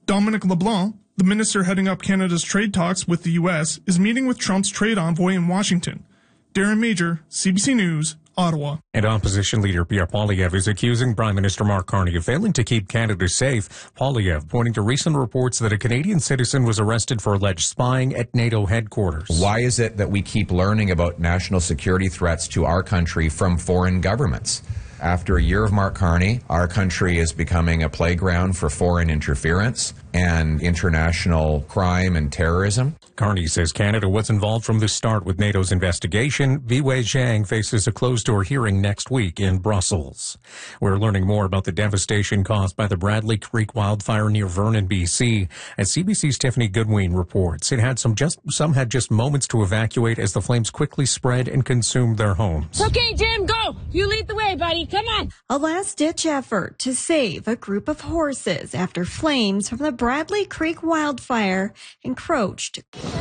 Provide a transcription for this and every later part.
Dominic LeBlanc, the minister heading up Canada's trade talks with the U.S., is meeting with Trump's trade envoy in Washington. Darren Major, CBC News, Ottawa. And opposition leader Pierre Poilievre is accusing Prime Minister Mark Carney of failing to keep Canada safe. Poilievre pointing to recent reports that a Canadian citizen was arrested for alleged spying at NATO headquarters. Why is it that we keep learning about national security threats to our country from foreign governments? After a year of Mark Carney, our country is becoming a playground for foreign interference and international crime and terrorism. Carney says Canada was involved from the start with NATO's investigation. Wei Zhang faces a closed-door hearing next week in Brussels. We're learning more about the devastation caused by the Bradley Creek wildfire near Vernon, BC. As CBC's Tiffany Goodwin reports, some had just moments to evacuate as the flames quickly spread and consumed their homes. Okay, Jim, go! You lead the way, buddy. Come on! A last-ditch effort to save a group of horses after flames from the Bradley Creek wildfire encroached.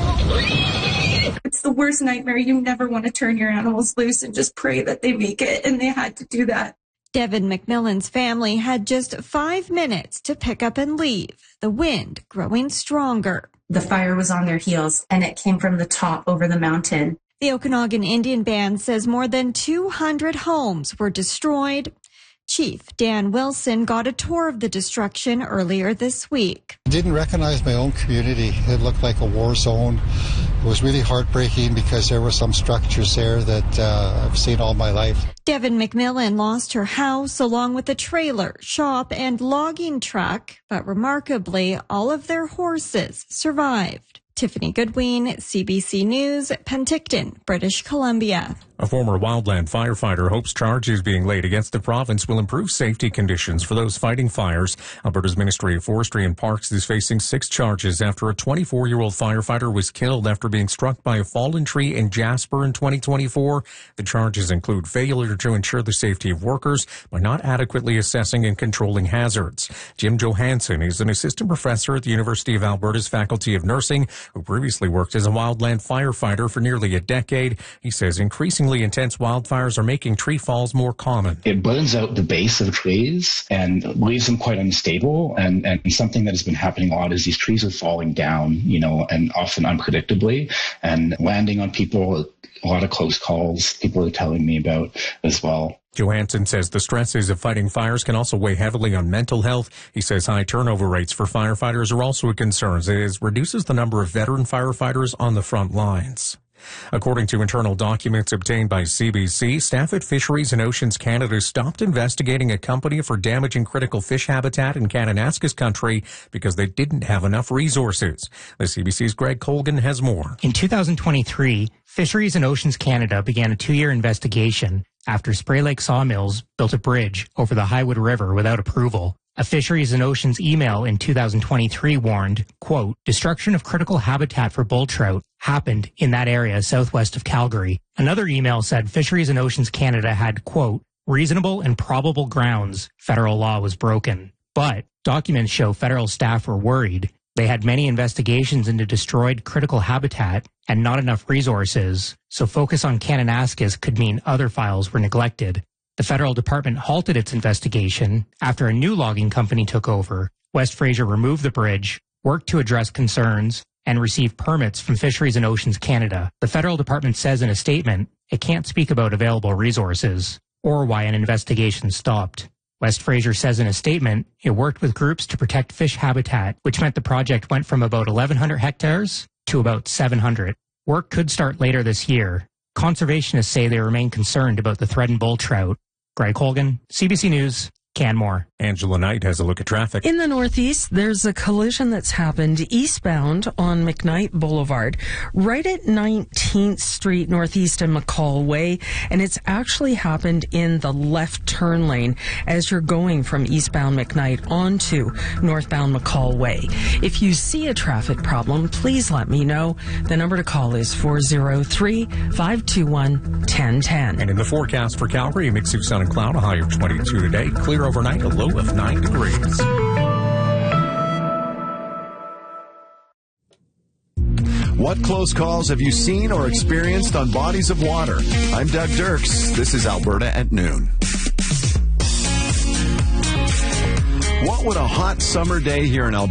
It's the worst nightmare. You never want to turn your animals loose and just pray that they make it, and they had to do that. Devin McMillan's family had just 5 minutes to pick up and leave, the wind growing stronger. The fire was on their heels, and it came from the top over the mountain. The Okanagan Indian Band says more than 200 homes were destroyed. Chief Dan Wilson got a tour of the destruction earlier this week. I didn't recognize my own community. It looked like a war zone. It was really heartbreaking because there were some structures there that I've seen all my life. Devin McMillan lost her house along with a trailer, shop, and logging truck, but remarkably, all of their horses survived. Tiffany Goodwin, CBC News, Penticton, British Columbia. A former wildland firefighter hopes charges being laid against the province will improve safety conditions for those fighting fires. Alberta's Ministry of Forestry and Parks is facing 6 charges after a 24-year-old firefighter was killed after being struck by a fallen tree in Jasper in 2024. The charges include failure to ensure the safety of workers by not adequately assessing and controlling hazards. Jim Johansson is an assistant professor at the University of Alberta's Faculty of Nursing, who previously worked as a wildland firefighter for nearly a decade. He says increasingly intense wildfires are making tree falls more common. It burns out the base of trees and leaves them quite unstable. And something that has been happening a lot is these trees are falling down, and often unpredictably and landing on people. A lot of close calls people are telling me about as well. Johansson says the stresses of fighting fires can also weigh heavily on mental health. He says high turnover rates for firefighters are also a concern, as it reduces the number of veteran firefighters on the front lines. According to internal documents obtained by CBC, staff at Fisheries and Oceans Canada stopped investigating a company for damaging critical fish habitat in Kananaskis country because they didn't have enough resources. The CBC's Greg Colgan has more. In 2023, Fisheries and Oceans Canada began a 2-year investigation after Spray Lake Sawmills built a bridge over the Highwood River without approval. A Fisheries and Oceans email in 2023 warned, quote, destruction of critical habitat for bull trout happened in that area southwest of Calgary. Another email said Fisheries and Oceans Canada had, quote, reasonable and probable grounds federal law was broken. But documents show federal staff were worried. They had many investigations into destroyed critical habitat and not enough resources, so focus on Kananaskis could mean other files were neglected. The federal department halted its investigation after a new logging company took over. West Fraser removed the bridge, worked to address concerns, and received permits from Fisheries and Oceans Canada. The federal department says in a statement it can't speak about available resources or why an investigation stopped. West Fraser says in a statement it worked with groups to protect fish habitat, which meant the project went from about 1,100 hectares to about 700. Work could start later this year. Conservationists say they remain concerned about the threatened bull trout. Greg Colgan, CBC News, Canmore. Angela Knight has a look at traffic. In the Northeast, there's a collision that's happened eastbound on McKnight Boulevard, right at 19th Street Northeast and McCall Way, and it's actually happened in the left turn lane as you're going from eastbound McKnight onto northbound McCall Way. If you see a traffic problem, please let me know. The number to call is 403-521-1010. And in the forecast for Calgary, a mix of sun and cloud, a high of 22 today. Clear overnight, a low of 9 degrees. What close calls have you seen or experienced on bodies of water? I'm Doug Dirks. This is Alberta at noon. What would a hot summer day here in Alberta